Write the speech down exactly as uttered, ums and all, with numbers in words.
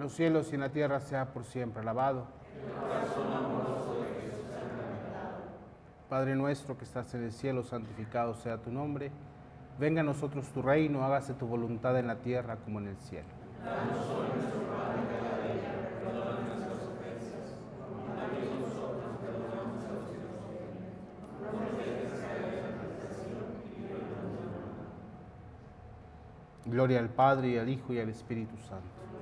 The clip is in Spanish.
los cielos y en la tierra sea por siempre alabado. Padre nuestro que estás en el cielo, santificado sea tu nombre. Venga a nosotros tu reino, hágase tu voluntad en la tierra como en el cielo. Gloria al Padre, y al Hijo, y al Espíritu Santo.